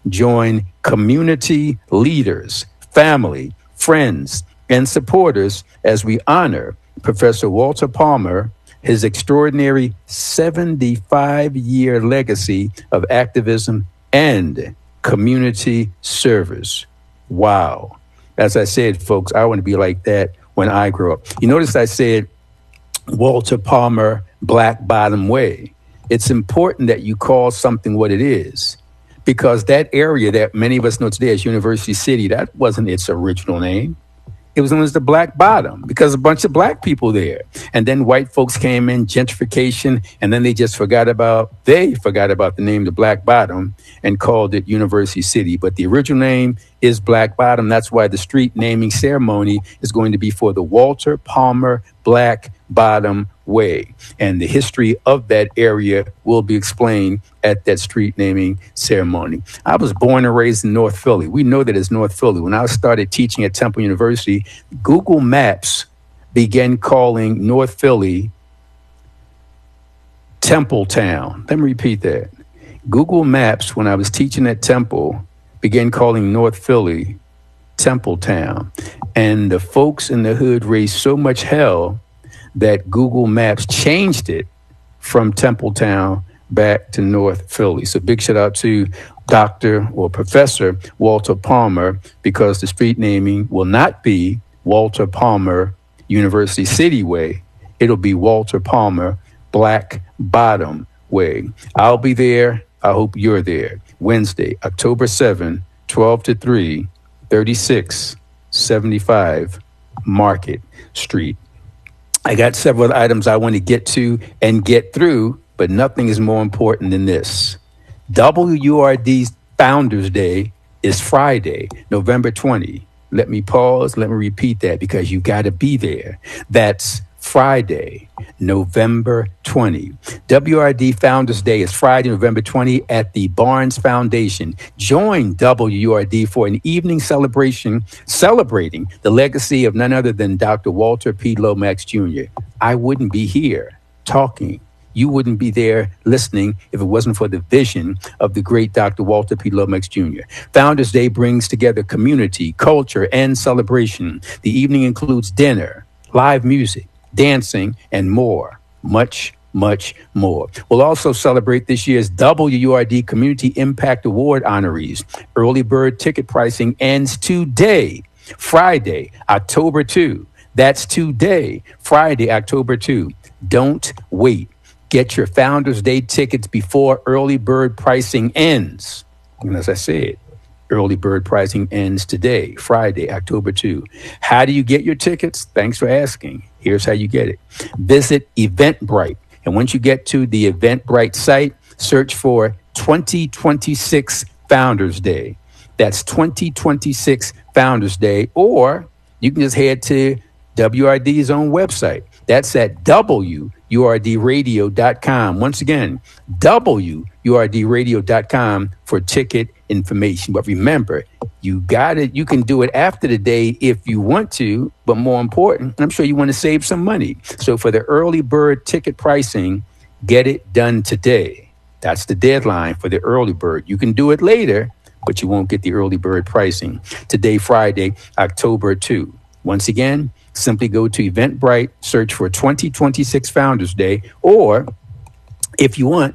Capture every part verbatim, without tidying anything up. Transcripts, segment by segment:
Join community leaders, family, friends, and supporters as we honor Professor Walter Palmer, his extraordinary seventy-five-year legacy of activism and community service. Wow. As I said, folks, I want to be like that when I grow up. You notice I said Walter Palmer Black Bottom Way. It's important that you call something what it is, because that area that many of us know today as University City, that wasn't its original name. It was known as the Black Bottom because a bunch of black people there. And then white folks came in, gentrification, and then they just forgot about, they forgot about the name, the Black Bottom, and called it University City. But the original name is Black Bottom. That's why the street naming ceremony is going to be for the Walter Palmer Black Bottom Way. And the history of that area will be explained at that street naming ceremony. I was born and raised in North Philly. We know that it's North Philly. When I started teaching at Temple University, Google Maps began calling North Philly Templetown. Let me repeat that. Google Maps, when I was teaching at Temple, began calling North Philly Templetown. And the folks in the hood raised so much hell that Google Maps changed it from Templetown back to North Philly. So big shout out to Doctor or Professor Walter Palmer, because the street naming will not be Walter Palmer University City Way. It'll be Walter Palmer Black Bottom Way. I'll be there. I hope you're there. Wednesday, October seventh, twelve to three, thirty-six seventy-five Market Street. I got several items I want to get to and get through, but nothing is more important than this. W U R D's Founders Day is Friday, November twentieth. Let me pause. Let me repeat that, because you got to be there. That's Friday, November twentieth. W R D Founders Day is Friday, November twentieth at the Barnes Foundation. Join W U R D for an evening celebration celebrating the legacy of none other than Doctor Walter P. Lomax Junior I wouldn't be here talking. You wouldn't be there listening if it wasn't for the vision of the great Doctor Walter P. Lomax Junior Founders Day brings together community, culture, and celebration. The evening includes dinner, live music, dancing, and more, much, much more. We'll also celebrate this year's W U R D Community Impact Award honorees. Early bird ticket pricing ends today, Friday, October second. That's today, Friday, October second. Don't wait. Get your Founders Day tickets before early bird pricing ends. And as I said, early bird pricing ends today, Friday, October second. How do you get your tickets? Thanks for asking. Here's how you get it. Visit Eventbrite. And once you get to the Eventbrite site, search for twenty twenty-six Founders Day. That's twenty twenty-six Founders Day. Or you can just head to W R D's own website. That's at W U R D radio dot com. Once again, W U R D radio dot com for ticket information. But remember, you got it. You can do it after the day if you want to, but more important, I'm sure you want to save some money. So for the early bird ticket pricing, get it done today. That's the deadline for the early bird. You can do it later, but you won't get the early bird pricing. Today, Friday, October second. Once again, simply go to Eventbrite, search for twenty twenty-six Founders Day, or if you want,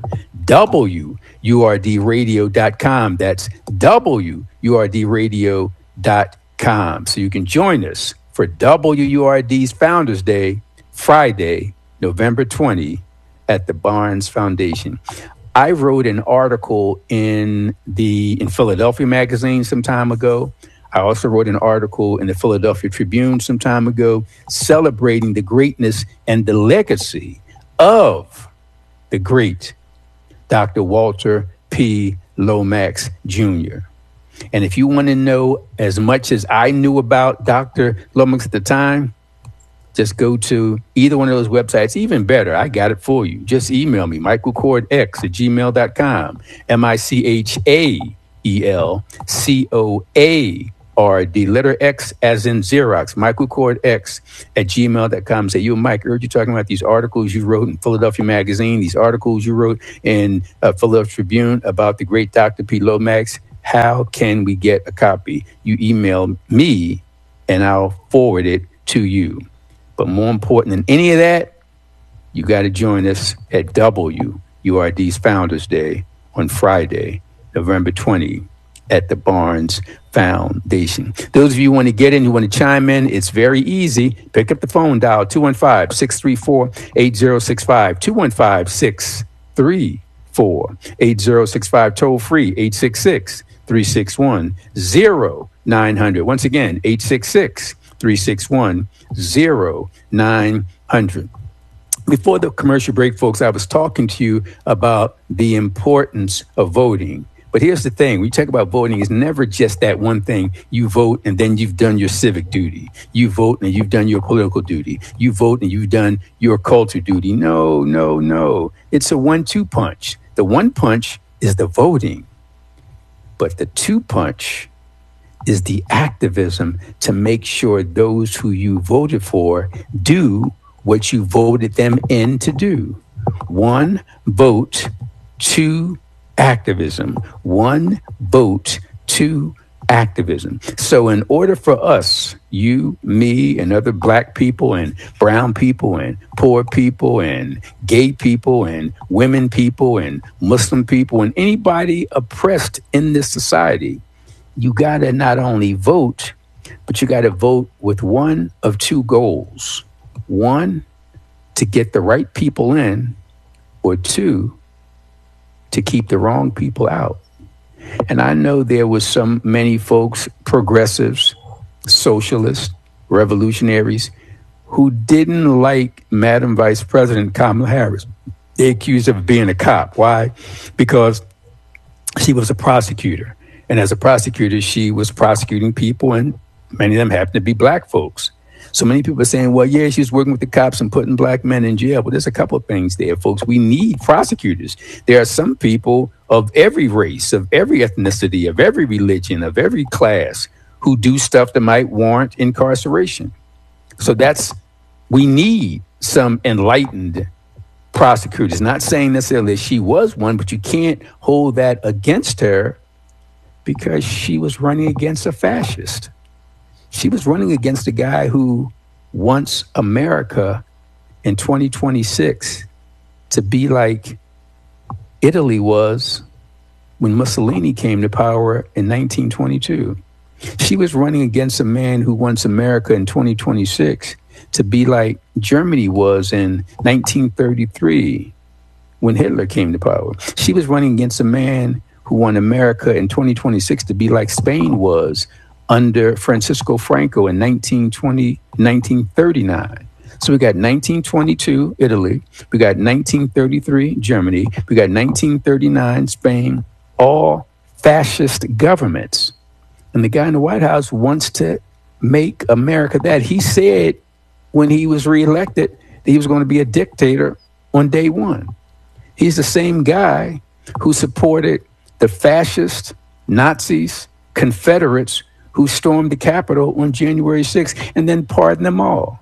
W U R D radio dot com. That's W U R D radio dot com. So you can join us for W U R D's Founders Day, Friday, November twentieth at the Barnes Foundation. I wrote an article in the in Philadelphia Magazine some time ago. I also wrote an article in the Philadelphia Tribune some time ago celebrating the greatness and the legacy of the great Doctor Walter P. Lomax Junior And if you want to know as much as I knew about Doctor Lomax at the time, just go to either one of those websites. Even better, I got it for you. Just email me, michael cord x at gmail dot com, M I C H A E L C O A R D, letter X as in Xerox, michael cord x at gmail dot com. Say, yo, Mike, I heard you talking about these articles you wrote in Philadelphia Magazine, these articles you wrote in uh, Philadelphia Tribune about the great Doctor P. Lomax. how can we get a copy? You email me and I'll forward it to you. But more important than any of that, you got to join us at W U R D's Founders Day on Friday, November twentieth at the Barnes Foundation. Those of you who want to get in, who want to chime in, it's very easy. Pick up the phone, dial two one five, six three four, eight zero six five, two one five, six three four, eight zero six five, toll free, eight six six, three six one, zero nine hundred. Once again, eight six six, three six one, zero nine hundred. Before the commercial break, folks, I was talking to you about the importance of voting. But here's the thing. When you talk about voting, it's never just that one thing. You vote and then you've done your civic duty. You vote and you've done your political duty. You vote and you've done your culture duty. No, no, no. It's a one two punch. The one punch is the voting. But the two punch is the activism to make sure those who you voted for do what you voted them in to do. One vote, two activism. One vote, two activism. So in order for us, you, me, and other black people and brown people and poor people and gay people and women people and Muslim people and anybody oppressed in this society, you got to not only vote, but you got to vote with one of two goals. One, to get the right people in, or two, to keep the wrong people out. And I know there was some many folks, progressives, socialists, revolutionaries, who didn't like Madam Vice President Kamala Harris. They accused her of being a cop. Why? Because she was a prosecutor. And as a prosecutor, she was prosecuting people, and many of them happened to be black folks. So many people are saying, well, yeah, she's working with the cops and putting black men in jail. But there's a couple of things there, folks. We need prosecutors. There are some people of every race, of every ethnicity, of every religion, of every class who do stuff that might warrant incarceration. So that's, we need some enlightened prosecutors. Not saying necessarily that she was one, but you can't hold that against her because she was running against a fascist. She was running against a guy who wants America in twenty twenty-six to be like Italy was when Mussolini came to power in nineteen twenty-two. She was running against a man who wants America in twenty twenty-six to be like Germany was in nineteen thirty-three when Hitler came to power. She was running against a man who wanted America in twenty twenty-six to be like Spain was under Francisco Franco in nineteen twenty, nineteen thirty-nine. So we got nineteen twenty-two, Italy. We got nineteen thirty-three, Germany. We got nineteen thirty-nine, Spain, all fascist governments. And the guy in the White House wants to make America that. He said when he was reelected that he was going to be a dictator on day one. He's the same guy who supported the fascist, Nazis, Confederates who stormed the Capitol on January sixth and then pardoned them all.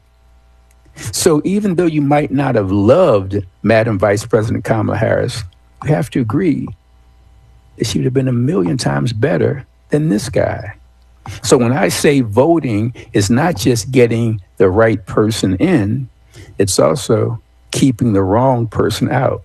So even though you might not have loved Madam Vice President Kamala Harris, you have to agree that she would have been a million times better than this guy. So when I say voting is not just getting the right person in, it's also keeping the wrong person out.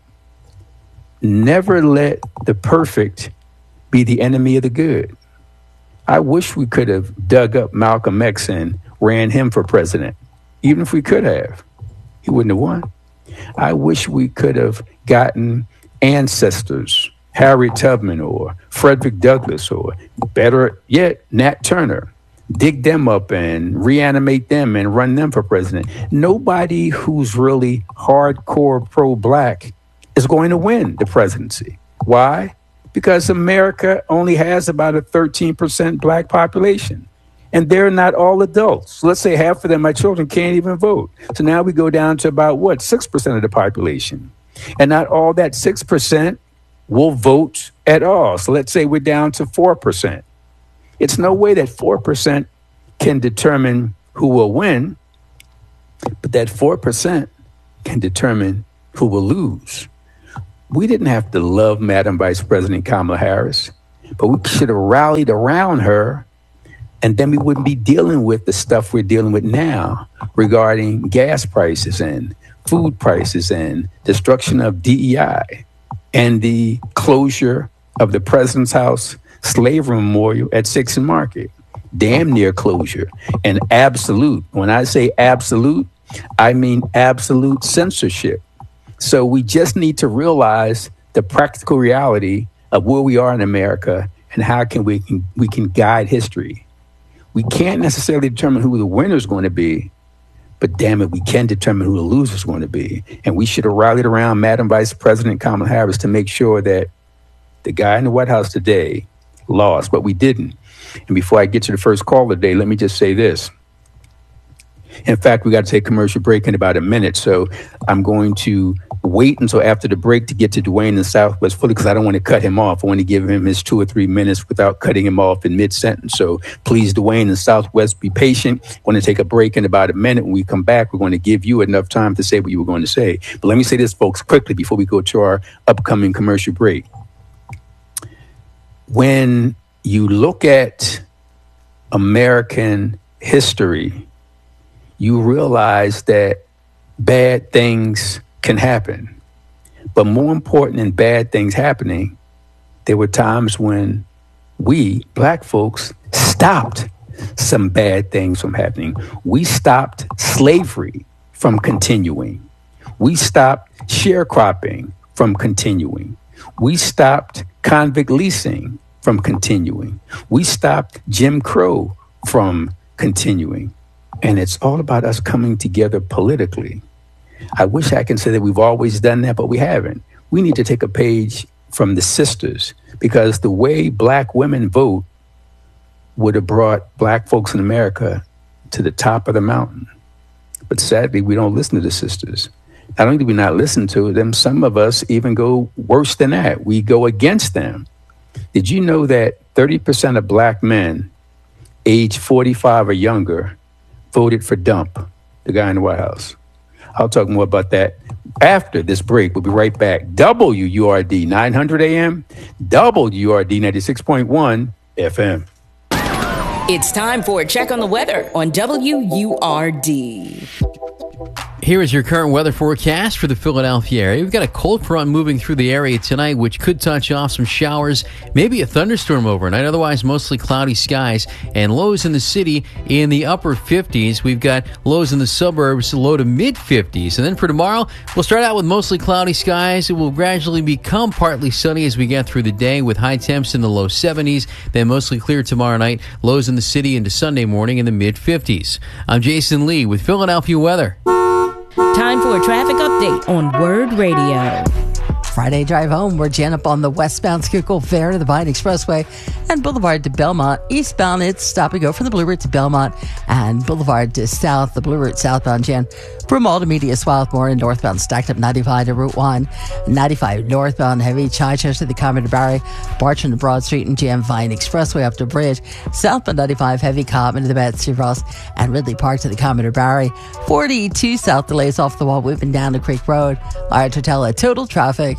Never let the perfect be the enemy of the good. I wish we could have dug up Malcolm X and ran him for president. Even if we could have, he wouldn't have won. I wish we could have gotten ancestors, Harriet Tubman or Frederick Douglass, or better yet, Nat Turner, dig them up and reanimate them and run them for president. Nobody who's really hardcore pro-black is going to win the presidency. Why? Because America only has about a thirteen percent black population. And they're not all adults. So let's say half of them, my children, can't even vote. So now we go down to about, what, six percent of the population. And not all that six percent will vote at all. So let's say we're down to four percent. It's no way that four percent can determine who will win, but that four percent can determine who will lose. We didn't have to love Madam Vice President Kamala Harris. but we should have rallied around her, and then we wouldn't be dealing with the stuff we're dealing with now regarding gas prices and food prices and destruction of D E I and the closure of the President's House Slavery Memorial at Sixth and Market. Damn near closure. And absolute, when I say absolute, I mean absolute censorship. So we just need to realize the practical reality of where we are in America and how can we can, we can guide history. We can't necessarily determine who the winner is going to be, but damn it, we can determine who the loser is going to be. And we should have rallied around Madam Vice President Kamala Harris to make sure that the guy in the White House today lost, but we didn't. And before I get to the first call of the day, let me just say this. In fact, we got to take a commercial break in about a minute. So I'm going to wait until after the break to get to Dwayne in Southwest Philly because I don't want to cut him off. I want to give him his two or three minutes without cutting him off in mid-sentence. So please, Dwayne in Southwest, be patient. We're going to take a break in about a minute. When we come back, we're going to give you enough time to say what you were going to say. But let me say this, folks, quickly before we go to our upcoming commercial break. When you look at American history, you realize that bad things can happen. But more important than bad things happening, there were times when we, Black folks, stopped some bad things from happening. We stopped slavery from continuing. We stopped sharecropping from continuing. We stopped convict leasing from continuing. We stopped Jim Crow from continuing. And it's all about us coming together politically. I wish I can say that we've always done that, but we haven't. We need to take a page from the sisters, because the way Black women vote would have brought Black folks in America to the top of the mountain. But sadly, we don't listen to the sisters. Not only do we not listen to them, some of us even go worse than that. We go against them. Did you know that thirty percent of Black men age forty-five or younger voted for Dump, the guy in the White House? I'll talk more about that after this break. We'll be right back. W U R D nine hundred A M, W U R D ninety-six point one F M. It's time for a check on the weather on W U R D. Here is your current weather forecast for the Philadelphia area. We've got a cold front moving through the area tonight, which could touch off some showers, maybe a thunderstorm overnight. Otherwise, mostly cloudy skies and lows in the city in the upper fifties. We've got lows in the suburbs, low to mid fifties. And then for tomorrow, we'll start out with mostly cloudy skies. It will gradually become partly sunny as we get through the day with high temps in the low seventies. Then mostly clear tomorrow night, lows in the city into Sunday morning in the mid fifties. I'm Jason Lee with Philadelphia Weather. Time for a traffic update on Word Radio. Friday drive home, we're jammed up on the westbound Schuylkill Fair to the Vine Expressway and Boulevard to Belmont. Eastbound, it's stop and go from the Blue Route to Belmont and Boulevard to South, the Blue Route southbound, Jan. From Altameda, Swarthmore, and northbound stacked up ninety-five to Route one. ninety-five northbound heavy, Chichester to the Commodore Barry, Bartram to Broad Street and Jam Vine Expressway up to Bridge. Southbound ninety-five heavy, Common to the Betsy Ross and Ridley Park to the Commodore Barry. forty-two south delays off the wall, moving down to Creek Road. Large Hotel at Total Traffic.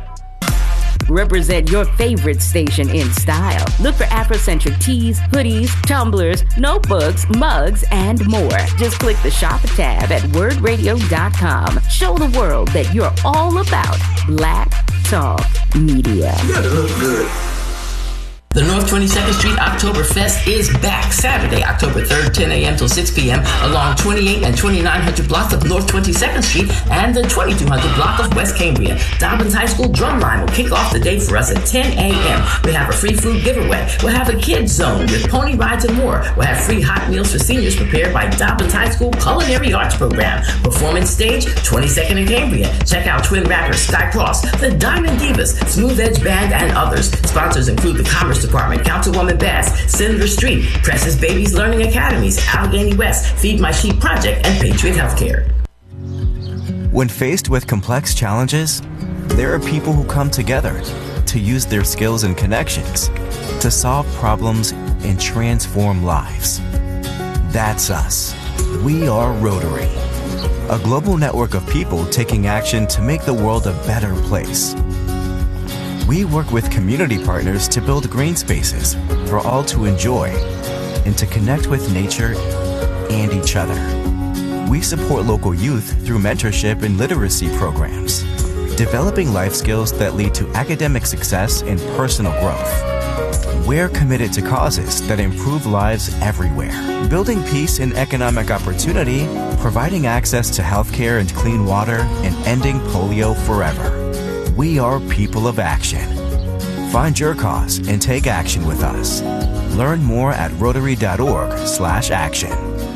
Represent your favorite station in style. Look for Afrocentric tees, hoodies, tumblers, notebooks, mugs, and more. Just click the Shop tab at word radio dot com. Show the world that you're all about Black Talk Media. You gotta look good. The North twenty-second Street Oktoberfest is back Saturday, October third, ten a.m. till six p.m. along twenty-eight and twenty-nine hundred blocks of North twenty-second Street and the twenty-two hundred block of West Cambria. Dobbins High School Drumline will kick off the day for us at ten a.m. We have a free food giveaway. We'll have a kids zone with pony rides and more. We'll have free hot meals for seniors prepared by Dobbins High School Culinary Arts Program. Performance stage, twenty-second in Cambria. Check out twin rappers Sky Cross, the Diamond Divas, Smooth Edge Band, and others. Sponsors include the Commerce Department, Councilwoman Bass, Senator Street, Precious Babies Learning Academies, Allegheny West, Feed My Sheep Project, and Patriot Healthcare. When faced with complex challenges, there are people who come together to use their skills and connections to solve problems and transform lives. That's us. We are Rotary, a global network of people taking action to make the world a better place. We work with community partners to build green spaces for all to enjoy and to connect with nature and each other. We support local youth through mentorship and literacy programs, developing life skills that lead to academic success and personal growth. We're committed to causes that improve lives everywhere, building peace and economic opportunity, providing access to healthcare and clean water, and ending polio forever. We are people of action. Find your cause and take action with us. Learn more at rotary.org slash action.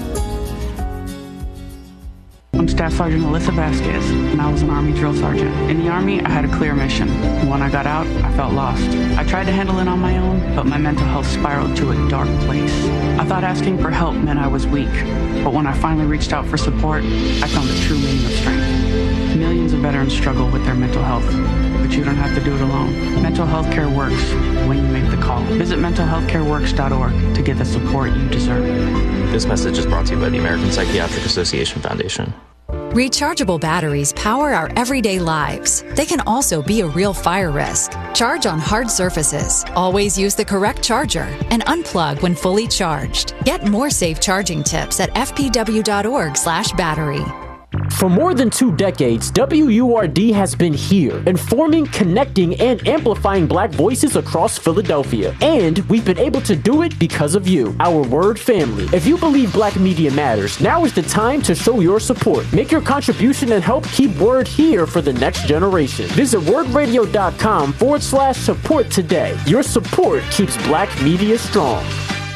I'm Staff Sergeant Alyssa Vasquez, and I was an Army drill sergeant. In the Army, I had a clear mission. When I got out, I felt lost. I tried to handle it on my own, but my mental health spiraled to a dark place. I thought asking for help meant I was weak, but when I finally reached out for support, I found the true meaning of strength. Millions of veterans struggle with their mental health, but you don't have to do it alone. Mental health care works when you make the call. Visit mental health care works dot org to get the support you deserve. This message is brought to you by the American Psychiatric Association Foundation. Rechargeable batteries power our everyday lives. They can also be a real fire risk. Charge on hard surfaces. Always use the correct charger and unplug when fully charged. Get more safe charging tips at f p w dot org slash battery. For more than two decades, W U R D has been here, informing, connecting, and amplifying Black voices across Philadelphia. And we've been able to do it because of you, our Word family. If you believe Black media matters, now is the time to show your support. Make your contribution and help keep Word here for the next generation. Visit wordradio.com forward slash support today. Your support keeps Black media strong.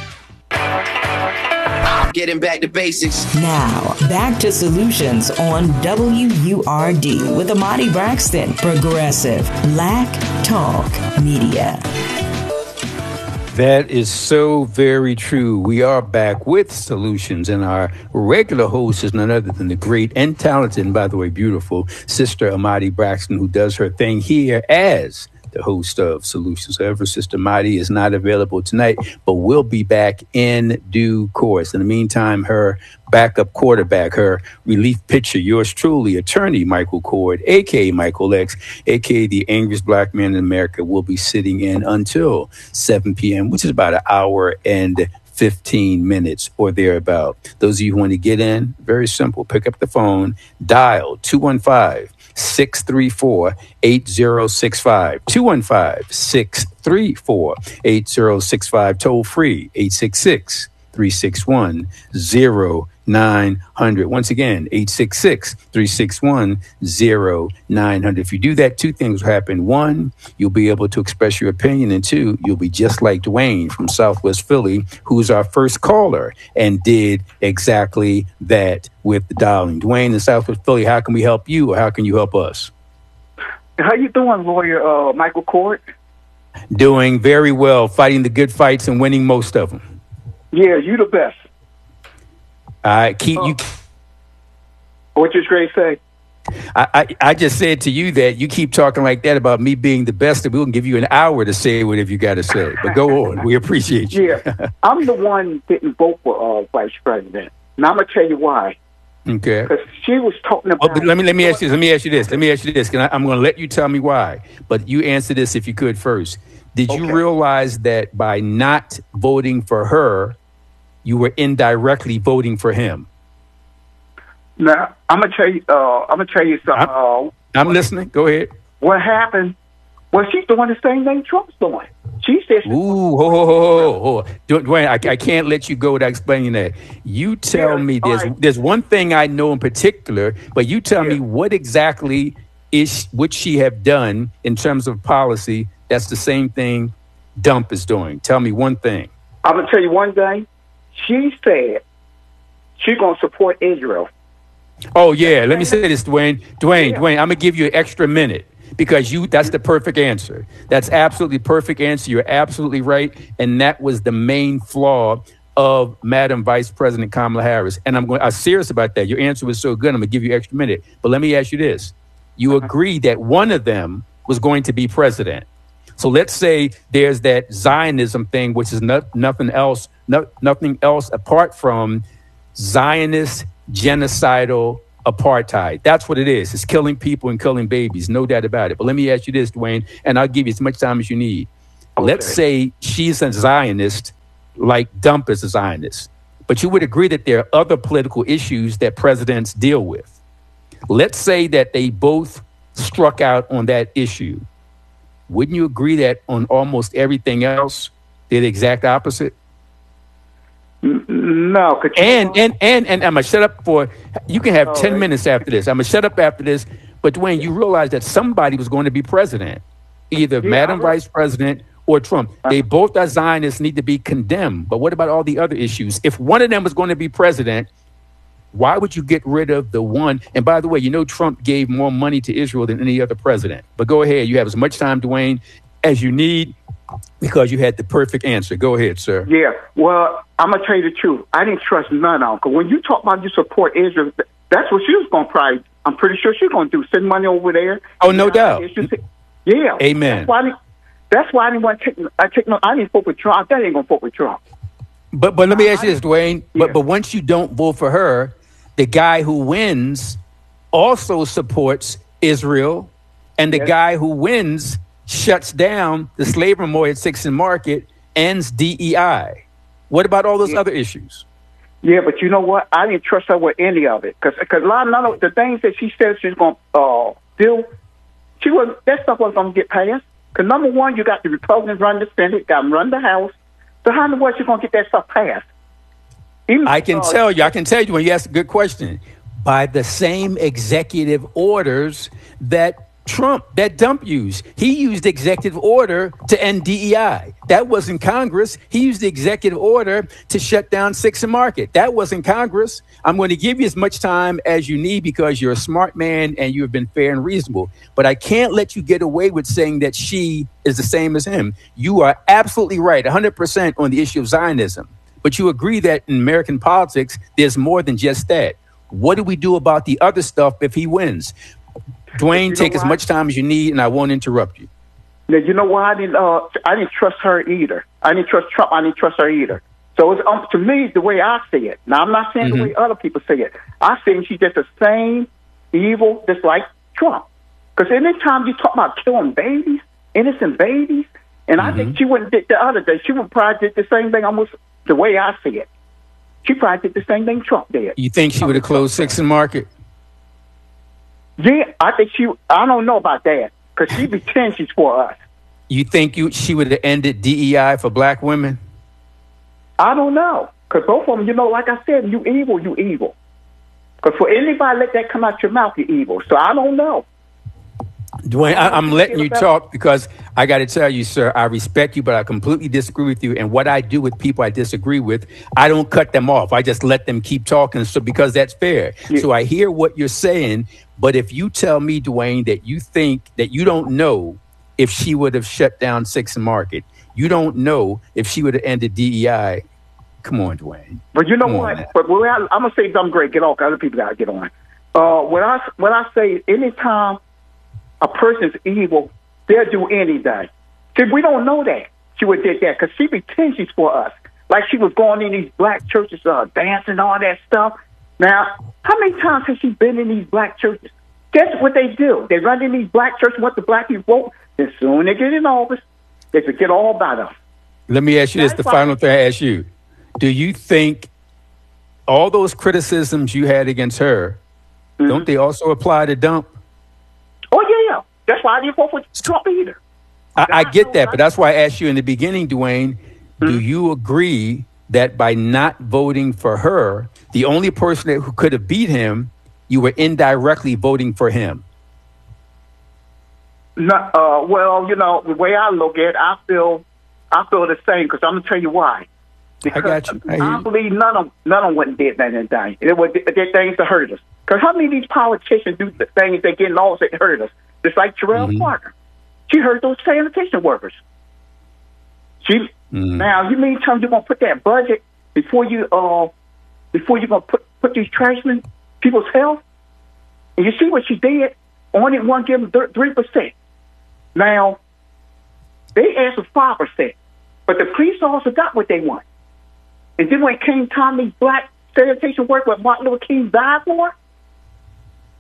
Getting back to basics. Now, back to Solutions on W U R D with Amadi Braxton. Progressive Black Talk Media. That is so very true. We are back with Solutions, and our regular host is none other than the great and talented, and by the way, beautiful Sister Amadi Braxton, who does her thing here as the host of Solutions. However, Sister Mighty is not available tonight, but will be back in due course. In the meantime, her backup quarterback, her relief pitcher, yours truly, attorney Michael Cord, a k a. Michael X, a k a the angriest Black man in America, will be sitting in until seven p.m., which is about an hour and fifteen minutes or thereabout. Those of you who want to get in, very simple. Pick up the phone, dial two one five, six three four, eight zero six five, two one five, six three four, eight zero six five, toll free, eight six six, three six one, zero nine hundred. Once again, eight six six, three six one, zero nine hundred. If you do that, two things will happen. One, you'll be able to express your opinion. And two, you'll be just like Dwayne from Southwest Philly, who's our first caller and did exactly that with the dialing. Dwayne in Southwest Philly, how can we help you or how can you help us? How you doing, lawyer uh, Michael Cord? Doing very well, fighting the good fights and winning most of them. Yeah, you the best. I keep uh, you. What you Gray say? I, I I just said to you that you keep talking like that about me being the best, and we'll give you an hour to say whatever you got to say. But go on, we appreciate you. Yeah, I'm the one that didn't vote for uh, vice president, and I'm gonna tell you why. Okay. Because she was talking about. Well, but let me let me ask you. Let me ask you this. Let me ask you this. Can I, I'm going to let you tell me why, but you answer this if you could first. Did okay. you realize that by not voting for her, you were indirectly voting for him? Now, I'm gonna tell you. Uh, I'm gonna tell you something. I'm, uh, I'm what, listening. Go ahead. What happened? Well, she's doing the same thing Trump's doing. She says, "Ooh, ho, ho, ho, ho, ho. Dwayne, I, I can't let you go without explaining that. You tell yeah, me there's right. there's one thing I know in particular, but you tell yeah. me what exactly is would she have done in terms of policy? That's the same thing Dump is doing. Tell me one thing. I'm gonna tell you one thing. She said she's gonna support Israel. Oh yeah, let me say this, Dwayne. Dwayne, yeah. Dwayne, I'm gonna give you an extra minute because you that's the perfect answer. That's absolutely perfect answer. You're absolutely right. And that was the main flaw of Madam Vice President Kamala Harris. And I'm going I'm serious about that. Your answer was so good, I'm gonna give you an extra minute. But let me ask you this. You uh-huh. agree that one of them was going to be president. So let's say there's that Zionism thing, which is no, nothing else, no, nothing else apart from Zionist genocidal apartheid. That's what it is. It's killing people and killing babies, no doubt about it. But let me ask you this, Dwayne, and I'll give you as much time as you need. Okay. Let's say she's a Zionist, like Dump is a Zionist. But you would agree that there are other political issues that presidents deal with. Let's say that they both struck out on that issue. Wouldn't you agree that on almost everything else, they're the exact opposite? No. And, and, and, and I'm going to shut up for, you can have oh, ten right. minutes after this. I'm going to shut up after this. But Dwayne, you realize that somebody was going to be president, either yeah, Madam Vice President or Trump. Uh-huh. They both as Zionists need to be condemned. But what about all the other issues? If one of them was going to be president, why would you get rid of the one? And by the way, you know Trump gave more money to Israel than any other president. But go ahead. You have as much time, Dwayne, as you need because you had the perfect answer. Go ahead, sir. Yeah. Well, I'm going to tell you the truth. I didn't trust none of them. Because when you talk about you support Israel, that's what she was going to probably, I'm pretty sure she's going to do, send money over there. Oh, no doubt. Yeah. Amen. That's why I didn't, that's why I didn't want to take, I, take no, I didn't vote for Trump. That ain't going to vote for Trump. But but let me ask you this, Dwayne. Yeah. But but once you don't vote for her, the guy who wins also supports Israel, and the yes. guy who wins shuts down the slave memorial at Sixth and Market, ends D E I. What about all those yeah. other issues? Yeah, but you know what? I didn't trust her with any of it because because a lot of none of the things that she said she's going to uh, do, she was that stuff wasn't going to get passed. Because number one, you got the Republicans run the Senate, got them run the House. So how in the world you going to get that stuff passed? Even, I can uh, tell you, I can tell you when you ask a good question. By the same executive orders that Trump, that Dump used. He used executive order to end D E I. That wasn't Congress. He used the executive order to shut down Sixth and Market. That wasn't Congress. I'm going to give you as much time as you need because you're a smart man and you have been fair and reasonable. But I can't let you get away with saying that she is the same as him. You are absolutely right, one hundred percent on the issue of Zionism. But you agree that in American politics, there's more than just that. What do we do about the other stuff if he wins? Dwayne, take as much time as you need, and I won't interrupt you. Now, you know why I didn't? Uh, I didn't trust her either. I didn't trust Trump. I didn't trust her either. So it's um, to me the way I see it. Now I'm not saying mm-hmm. the way other people see it. I think she's just the same evil, just like Trump. Because anytime you talk about killing babies, innocent babies, and mm-hmm. I think she wouldn't did the other day. She would probably did the same thing. Almost the way I see it. She probably did the same thing Trump did. You think she would have closed Sixth and Market? Yeah, I think she. I don't know about that because she pretends she's for us. You think you she would have ended D E I for black women? I don't know because both of them, you know, like I said, you evil, you evil. Because for anybody let that come out your mouth, you evil. So I don't know. Dwayne, I, I'm letting you talk because I got to tell you, sir, I respect you, but I completely disagree with you. And what I do with people I disagree with, I don't cut them off. I just let them keep talking. So because that's fair. Yeah. So I hear what you're saying. But if you tell me, Dwayne, that you think that you don't know if she would have shut down Sixth and Market, you don't know if she would have ended D E I. Come on, Dwayne. But you know Come what? On, but when I, I'm gonna say something great. Get off. Other people gotta get on. Uh, when I when I say anytime a person's evil, they'll do anything. See, we don't know that she would did that because she pretends she's for us. Like she was going in these black churches, uh, dancing, all that stuff. Now, how many times has she been in these black churches? Guess what they do? They run in these black churches, what the black people vote. As soon as they get in office, they forget all about us. Let me ask you this, the final thing I ask you. Do you think all those criticisms you had against her, mm-hmm. don't they also apply to Dump? Oh, yeah. That's why I didn't vote for Trump either. I, I get that, but that's why I asked you in the beginning, Dwayne, mm-hmm. do you agree that by not voting for her, the only person that, who could have beat him, you were indirectly voting for him? No, uh, well, you know, the way I look at it, I feel, I feel the same because I'm going to tell you why. Because I got you. I, I believe none of none of them did that and thing. It was did things to hurt us. Because how many of these politicians do the things they get laws that hurt us? Just like Terrell mm-hmm. Parker. She hurt those sanitation workers. She mm-hmm. Now, you mean tell me you're going to put that budget before you uh before you're going to put, put these trashmen people's health? And you see what she did? Only one give them three percent. Now, they asked for five percent. But the police officer got what they want. And then when it came time these black sanitation work what Martin Luther King died for,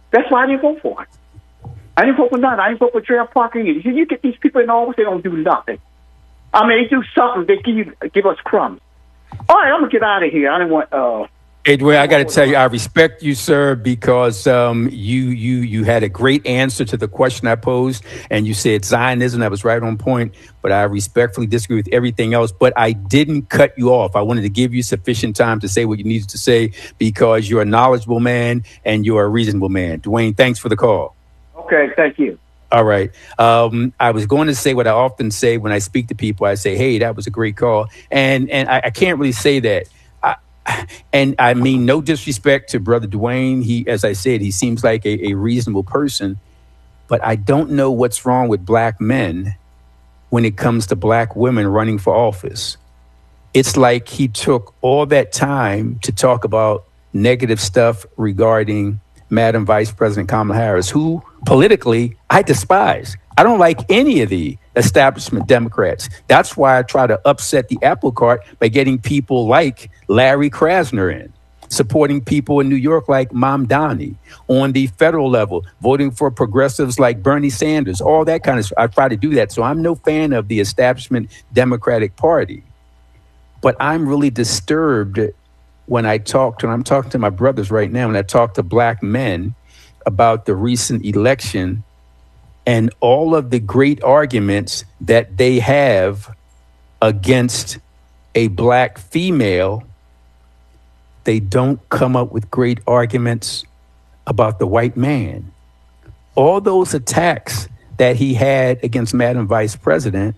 That's why I didn't vote for it. I didn't vote for none. I didn't vote for Gerald Parker either. You get these people in office, they don't do nothing. I mean, they do something. They give you, give us crumbs. All right, I'm gonna get out of here. I didn't want. Uh, Hey, Dwayne, I got to tell you, I respect you, sir, because um, you you you had a great answer to the question I posed, and you said Zionism. That was right on point. But I respectfully disagree with everything else. But I didn't cut you off. I wanted to give you sufficient time to say what you needed to say because you're a knowledgeable man and you're a reasonable man. Dwayne, thanks for the call. Okay, thank you. All right. Um, I was going to say what I often say when I speak to people. I say, hey, that was a great call. And and I, I can't really say that. I, and I mean no disrespect to Brother Dwayne. He, as I said, he seems like a, a reasonable person. But I don't know what's wrong with black men when it comes to black women running for office. It's like he took all that time to talk about negative stuff regarding Madam Vice President Kamala Harris, who politically I despise. I don't like any of the establishment Democrats. That's why I try to upset the apple cart by getting people like Larry Krasner in, supporting people in New York like Mamdani, on the federal level, voting for progressives like Bernie Sanders, all that kind of stuff. I try to do that. So I'm no fan of the establishment Democratic Party. But I'm really disturbed when I talk to, and I'm talking to my brothers right now, when I talk to black men about the recent election and all of the great arguments that they have against a black female, they don't come up with great arguments about the white man. All those attacks that he had against Madam Vice President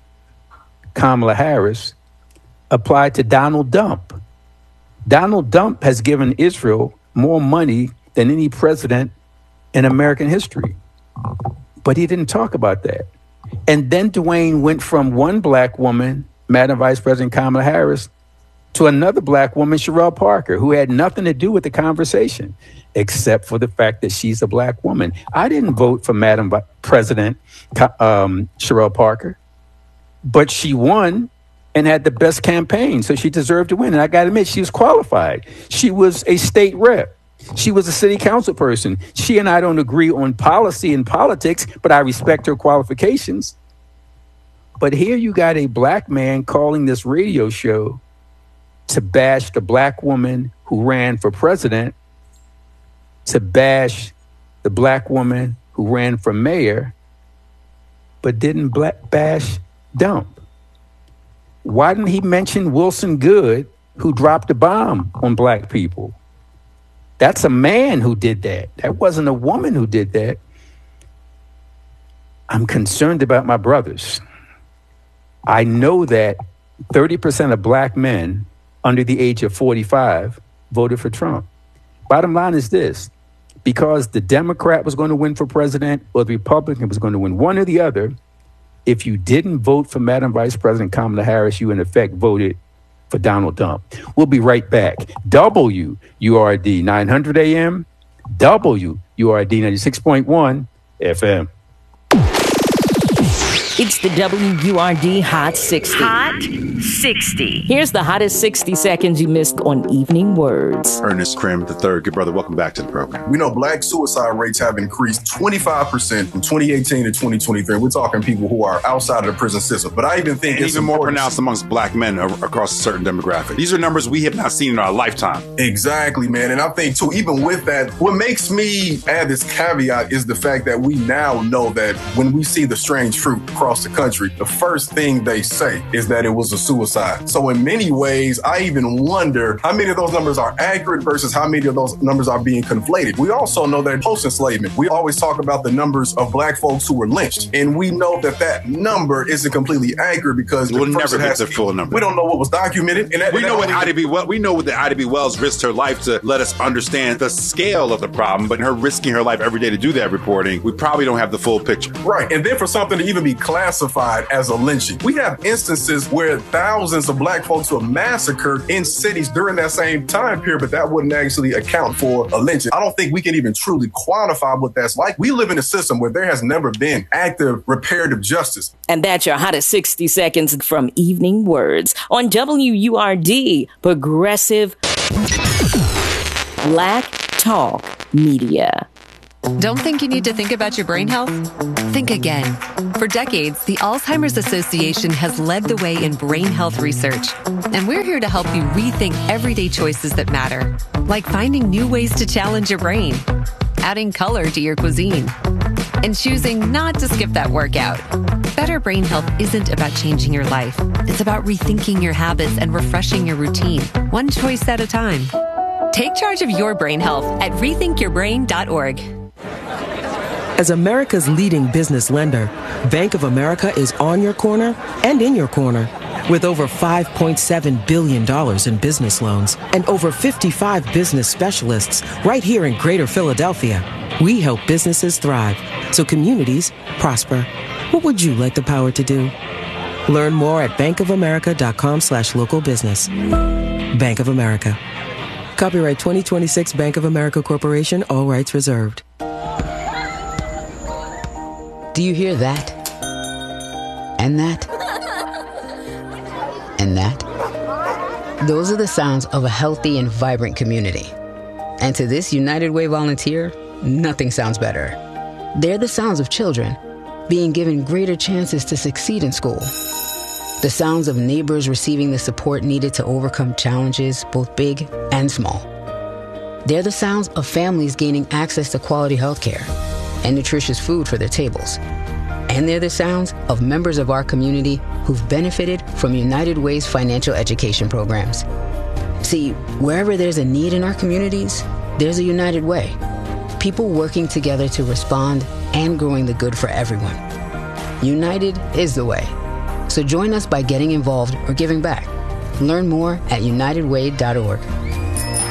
Kamala Harris applied to Donald Trump. Donald Trump has given Israel more money than any president in American history. But he didn't talk about that. And then Dwayne went from one black woman, Madam Vice President Kamala Harris, to another black woman, Sherelle Parker, who had nothing to do with the conversation, except for the fact that she's a black woman. I didn't vote for Madam Vi- President um, Sherelle Parker, but she won and had the best campaign, so she deserved to win. And I got to admit, she was qualified. She was a state rep. She was a city council person. She and I don't agree on policy and politics, but I respect her qualifications. But here you got a black man calling this radio show to bash the black woman who ran for president, to bash the black woman who ran for mayor, but didn't black bash Dump. Why didn't he mention Wilson Good, who dropped a bomb on black people? That's a man who did that. That wasn't a woman who did that. I'm concerned about my brothers. I know that thirty percent of black men under the age of forty-five voted for Trump. Bottom line is this: because the Democrat was going to win for president or the Republican was going to win, one or the other, if you didn't vote for Madam Vice President Kamala Harris, you in effect voted for Donald Trump. We'll be right back. W U R D nine hundred A M, W U R D ninety-six point one F M. It's the W U R D Hot sixty. Hot sixty. Here's the hottest sixty seconds you missed on Evening Words. Ernest Krim the third. Good brother, welcome back to the program. We know black suicide rates have increased twenty-five percent from twenty eighteen to twenty twenty-three. We're talking people who are outside of the prison system. But I even think and it's even more pronounced amongst black men across a certain demographic. These are numbers we have not seen in our lifetime. Exactly, man. And I think, too, even with that, what makes me add this caveat is the fact that we now know that when we see the strange fruit across the country, the first thing they say is that it was a suicide. So in many ways, I even wonder how many of those numbers are accurate versus how many of those numbers are being conflated. We also know that post-enslavement, we always talk about the numbers of black folks who were lynched. And we know that that number isn't completely accurate because we'll never get the full number. We don't know what was documented. And that, we and know what Ida B. Well, we know that Ida B. Wells risked her life to let us understand the scale of the problem, but her risking her life every day to do that reporting, we probably don't have the full picture. Right. And then for something to even be classified as a lynching, we have instances where thousands of black folks were massacred in cities during that same time period, but that wouldn't actually account for a lynching. I don't think we can even truly quantify what that's like. We live in a system where there has never been active reparative justice. And that's your hottest sixty seconds from Evening Words on W U R D, Progressive Black Talk Media. Don't think you need to think about your brain health? Think again. For decades, the Alzheimer's Association has led the way in brain health research. And we're here to help you rethink everyday choices that matter, like finding new ways to challenge your brain, adding color to your cuisine, and choosing not to skip that workout. Better brain health isn't about changing your life. It's about rethinking your habits and refreshing your routine, one choice at a time. Take charge of your brain health at rethink your brain dot org. As America's leading business lender, Bank of America is on your corner and in your corner. With over five point seven billion dollars in business loans and over fifty-five business specialists right here in Greater Philadelphia, we help businesses thrive so communities prosper. What would you like the power to do? Learn more at bankofamerica.com slash local business. Bank of America. Copyright twenty twenty-six Bank of America Corporation, all rights reserved. Do you hear that? And that? And that? Those are the sounds of a healthy and vibrant community. And to this United Way volunteer, nothing sounds better. They're the sounds of children being given greater chances to succeed in school. The sounds of neighbors receiving the support needed to overcome challenges, both big and small. They're the sounds of families gaining access to quality health care and nutritious food for their tables. And they're the sounds of members of our community who've benefited from United Way's financial education programs. See, wherever there's a need in our communities, there's a United Way. People working together to respond and growing the good for everyone. United is the way. So join us by getting involved or giving back. Learn more at united way dot org.